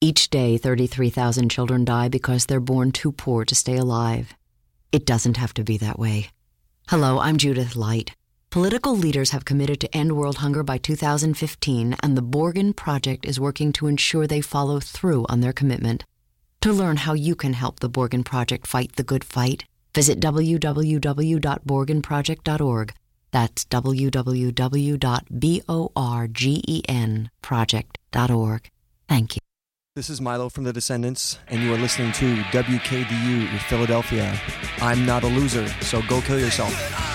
Each day, 33,000 children die because they're born too poor to stay alive. It doesn't have to be that way. Hello, I'm Judith Light. Political leaders have committed to end world hunger by 2015, and the Borgen Project is working to ensure they follow through on their commitment. To learn how you can help the Borgen Project fight the good fight, visit www.borgenproject.org. That's www.borgenproject.org. Thank you. This is Milo from The Descendants, and you are listening to WKDU in Philadelphia. I'm not a loser, so go kill yourself.